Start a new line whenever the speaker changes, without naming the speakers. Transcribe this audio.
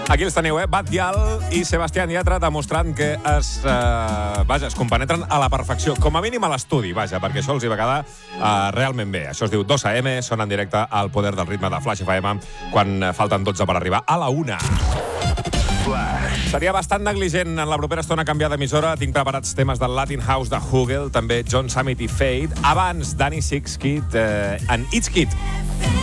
Aquí els teniu, Batgirl i Sebastián Yatra demostrant que es compenetren a la perfecció, com a mínim a l'estudi, perquè això els hi va quedar realment bé. Això es diu 2AM, sona en directe al Poder del Ritme de Flash FM, quan falten 12 per arribar a la 1. Seria bastant negligent en la propera estona canviar d'emissora. Tinc preparats temes del Latin House de Hugel, també John Summit i Fade. Abans, Danny Six Kid en It's Kid.